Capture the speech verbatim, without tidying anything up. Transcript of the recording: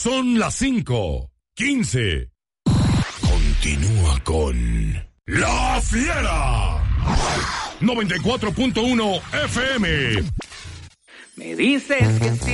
son las cinco, quince. Continúa con La Fiera. noventa y cuatro punto uno F M. Me dices que sí.